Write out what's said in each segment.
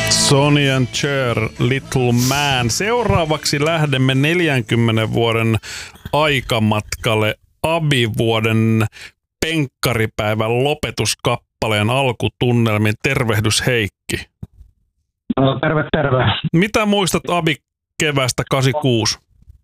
Sonny and Cher, Little Man. Seuraavaksi lähdemme 40 vuoden aikamatkalle Abi-vuoden penkkaripäivän lopetuskappaleen alkutunnelmiin. Tervehdys Heikki. No, terve. Mitä muistat Abi-kevästä 86?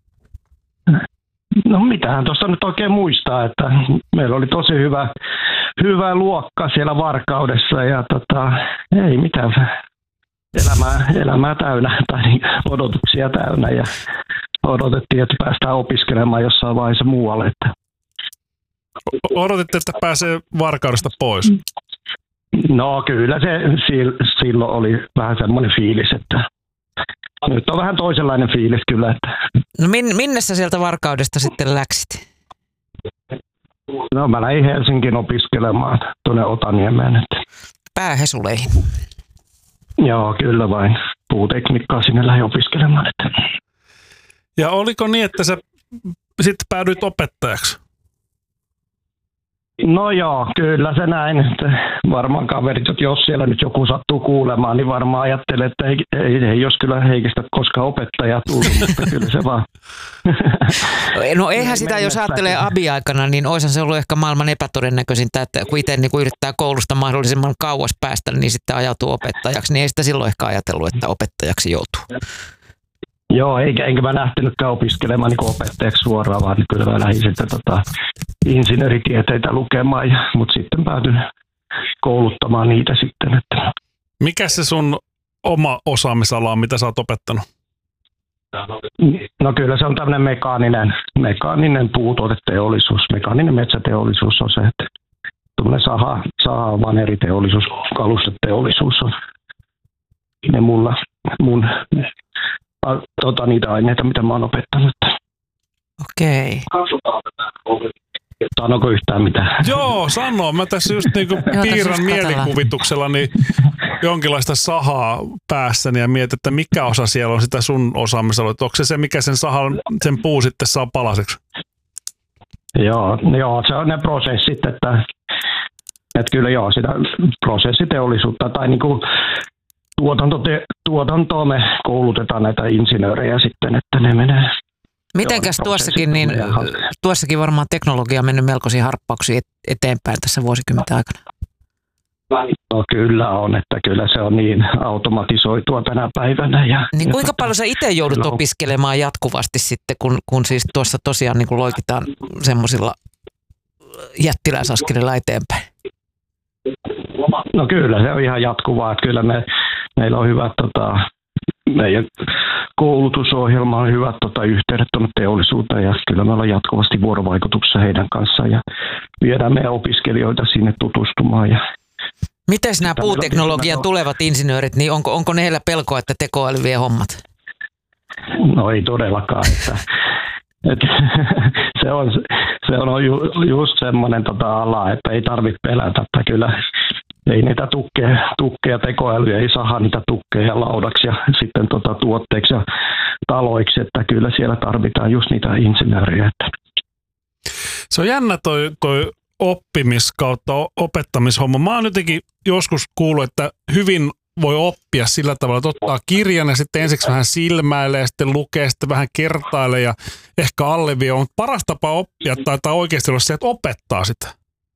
No mitähän tuosta nyt oikein muistaa, että meillä oli tosi hyvä luokka siellä Varkaudessa ja ei mitään. Elämää täynnä tai odotuksia täynnä ja odotettiin, että päästään opiskelemaan jossain vaiheessa muualle. Että. Odotitte, että pääsee Varkaudesta pois? No kyllä se silloin oli vähän semmoinen fiilis, että nyt on vähän toisenlainen fiilis kyllä. Että. No minne sä sieltä Varkaudesta sitten läksit? No mä lähdin Helsingin opiskelemaan tuonne Otaniemeen. Että. Päähesuleihin? Joo, kyllä vain. Puutekniikkaa sinne lähdin opiskelemaan. Että. Ja oliko niin, että sä sitten päädyit opettajaksi? No joo, kyllä se näin. Että varmaan kaverit, että jos siellä nyt joku sattuu kuulemaan, niin varmaan ajattelee, että ei jos kyllä Heikistä koskaan opettajaa tullut, mutta kyllä se vaan. No eihän sitä, jos ajattelee Abi-aikana, niin olisihan se ollut ehkä maailman epätodennäköisintä, että kun itse niin yrittää koulusta mahdollisimman kauas päästä, niin sitten ajautuu opettajaksi, niin ei sitä silloin ehkä ajatellut, että opettajaksi joutuu. Joo, enkä mä lähtenytkään opiskelemaan niin opettajaksi suoraan, vaan kyllä mä lähdin sitten insinööritieteitä lukemaan, mutta sitten päätyin kouluttamaan niitä sitten. Että. Mikä se sun oma osaamisala on, mitä sä oot opettanut? No kyllä se on tämmöinen mekaaninen puutuoteteollisuus, mekaaninen metsäteollisuus on se, että tuommoinen saha vaneriteollisuus, kalusteteollisuus on ne mun niitä aineita, mitä mä oon opettanut. Okei. Sanoiko yhtään mitään? Joo, sano. Mä tässä just niinku piirran mielikuvituksella niin jonkinlaista sahaa päässäni ja mietin, että mikä osa siellä on sitä sun osaamisalueella. Onko se mikä sen puu sitten saa palaseksi? Joo, se on ne prosessit, että kyllä joo, sitä prosessiteollisuutta tai niinku tuotantoa me koulutetaan näitä insinöörejä sitten, että ne menee. Mitenkäs tuossakin varmaan teknologia on mennyt melkoisia harppauksia eteenpäin tässä vuosikymmenten aikana? No kyllä on, että kyllä se on niin automatisoitua tänä päivänä. Niin kuinka paljon sä itse joudut opiskelemaan jatkuvasti sitten, kun siis tuossa tosiaan niin kuin loikitaan semmoisilla jättiläisaskelilla eteenpäin? No kyllä se on ihan jatkuvaa, että kyllä meillä on hyvät meidän koulutusohjelma on hyvät yhteydet tuonne teollisuuteen ja kyllä me ollaan jatkuvasti vuorovaikutuksessa heidän kanssaan ja viedään meidän opiskelijoita sinne tutustumaan. Miten nämä puuteknologian tulevat insinöörit, niin onko heillä pelkoa, että tekoäly vie hommat? No ei todellakaan, että se on just semmoinen ala, että ei tarvitse pelätä, että kyllä ei niitä tukkeja tekoälyä, ei saa niitä tukkeja laudaksi ja sitten tuotteiksi ja taloiksi, että kyllä siellä tarvitaan just niitä insinööriä. Se on jännä toi oppimis kautta opettamishomma. Mä oon jotenkin joskus kuullut, että hyvin voi oppia sillä tavalla, että ottaa kirjan ja sitten ensiksi vähän silmäilee, sitten lukee, sitten vähän kertailee ja ehkä alleviivaa. Mutta paras tapa oppia tai oikeasti olla se, että opettaa sitä.